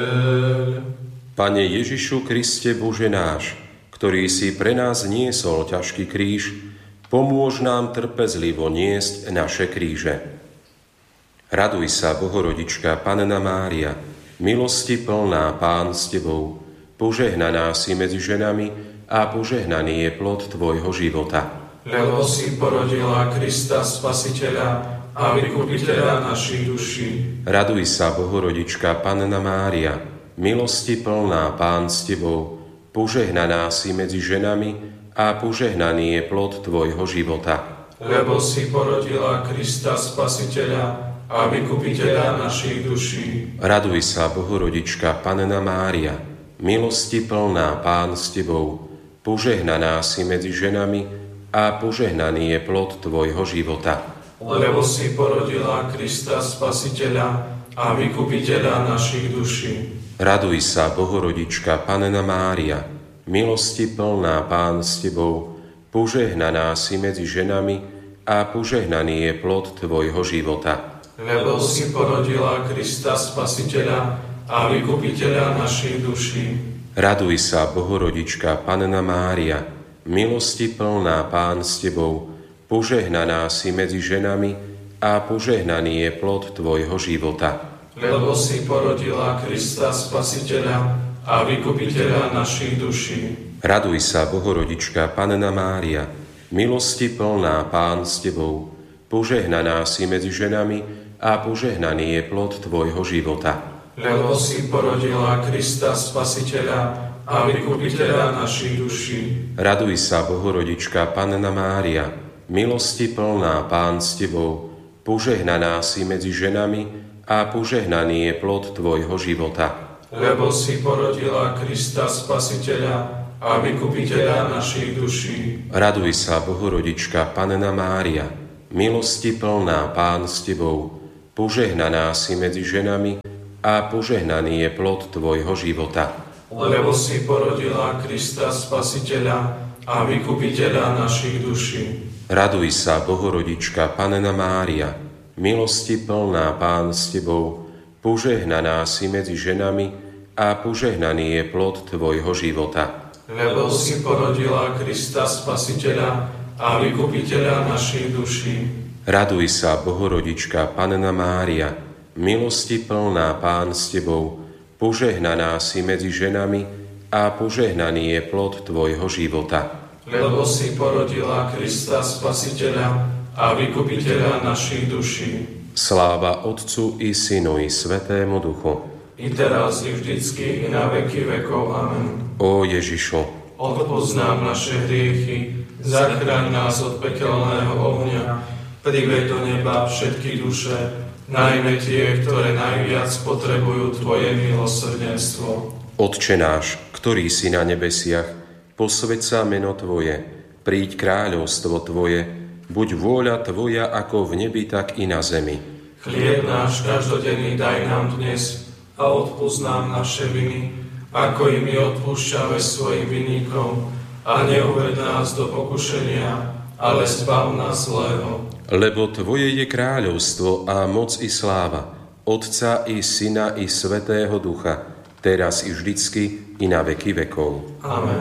Pane Ježišu Kriste, Bože náš, ktorý si pre nás niesol ťažký kríž, pomôž nám trpezlivo niesť naše kríže. Raduj sa, Bohorodička, Panna Mária, milosti plná, Pán s Tebou, požehnaná si medzi ženami a požehnaný je plod Tvojho života. Lebo si porodila Krista Spasiteľa a vykupiteľa našich duší. Raduj sa, Bohorodička, Panna Mária, milosti plná, Pán s Tebou, požehnaná si medzi ženami a požehnaný je plod Tvojho života. Lebo si porodila Krista Spasiteľa a vykupiteľa našich duší. Raduj sa, Bohorodička, Panna Mária, milosti plná, Pán s Tebou, požehnaná si medzi ženami a požehnaný je plod Tvojho života. Lebo si porodila Krista Spasiteľa a vykupiteľa našich duší. Raduj sa, Bohorodička, Panna Mária, milosti plná, Pán s Tebou, požehnaná si medzi ženami a požehnaný je plod Tvojho života. Lebo si porodila Krista Spasiteľa a vykupiteľa našich duší. Raduj sa, Bohorodička, Panna Mária, milosti plná, Pán s Tebou, požehnaná si medzi ženami a požehnaný je plod Tvojho života. Lebo si porodila Krista Spasiteľa a vykupiteľa našich duší. Raduj sa, Bohorodička, Panna Mária, milosti plná, Pán s Tebou, požehnaná si medzi ženami a požehnaný je plod Tvojho života. Lebo si porodila Krista Spasiteľa a vykupiteľa našich duší. Raduj sa, Bohorodička, Panna Mária, milosti plná, Pán s Tebou, požehnaná si medzi ženami a požehnaný je plod Tvojho života. Lebo si porodila Krista Spasiteľa a vykupiteľa našich duší. Raduj sa, Bohorodička, Panna Mária, milosti plná, Pán s Tebou, požehnaná si medzi ženami a požehnaný je plod Tvojho života. Lebo si porodila Krista Spasiteľa a vykupiteľa našich duší. Raduj sa, Bohorodička, Panna Mária, milosti plná, Pán s Tebou, požehnaná si medzi ženami a požehnaný je plod Tvojho života. Lebo si porodila Krista Spasiteľa a vykupiteľa našich duší. Raduj sa, Bohorodička, Panna Mária, milosti plná, Pán s Tebou, požehnaná si medzi ženami a požehnaný je plod Tvojho života. Lebo si porodila Krista Spasiteľa a vykupiteľa našich duší. Sláva Otcu i Synu i Svätému Duchu. I teraz, i vždycky, i na veky vekov. Amen. Ó Ježišu, Odpusť nám naše hriechy, zachraň nás od pekelného ohňa, priveď do neba všetky duše, najmä tie, ktoré najviac potrebujú Tvoje milosrdenstvo. Otče náš, ktorý si na nebesiach, posväť sa meno Tvoje, príď kráľovstvo Tvoje, buď vôľa Tvoja ako v nebi, tak i na zemi. Chlieb náš každodenný daj nám dnes a odpusť nám naše viny, ako i my odpúšťame svojim vinníkom, a neuved nás do pokušenia, ale zbav nás zlého. Lebo Tvoje je kráľovstvo a moc i sláva, Otca i Syna i Svätého Ducha, teraz i vždycky i na veky vekov. Amen.